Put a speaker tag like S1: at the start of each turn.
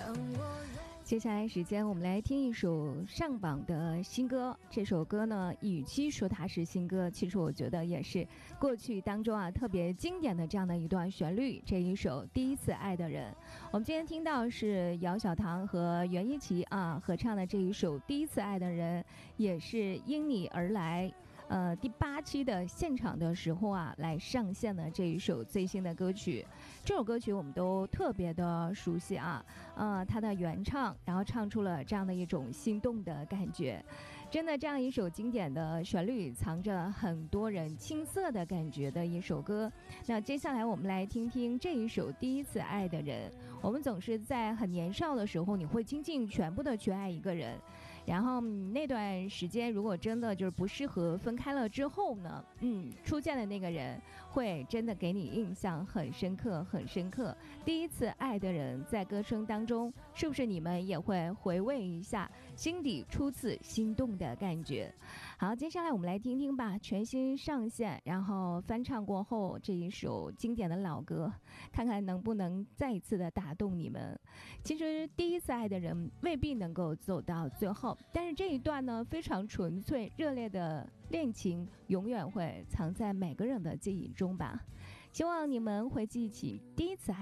S1: 接下来时间我们来听一首上榜的新歌。这首歌呢，与其说它是新歌，其实我觉得也是过去当中特别经典的这样的一段旋律。这一首第一次爱的人，我们今天听到是姚小棠和袁一琪合唱的这一首第一次爱的人，也是因你而来第8期的现场的时候来上线的这一首最新的歌曲。这首歌曲我们都特别的熟悉它的原唱，然后唱出了这样的一种心动的感觉。真的，这样一首经典的旋律，藏着很多人青涩的感觉的一首歌。那接下来我们来听听这一首第一次爱的人。我们总是在很年少的时候，你会倾尽全部的去爱一个人，然后那段时间如果真的就是不适合，分开了之后呢，出现的那个人会真的给你印象很深刻很深刻。第一次爱的人，在歌声当中，是不是你们也会回味一下心底初次心动的感觉？好，接下来我们来听听吧，全新上线，然后翻唱过后这一首经典的老歌，看看能不能再一次的打动你们。其实第一次爱的人未必能够走到最后，但是这一段呢，非常纯粹热烈的恋情永远会藏在每个人的记忆中吧。希望你们会记起第一次爱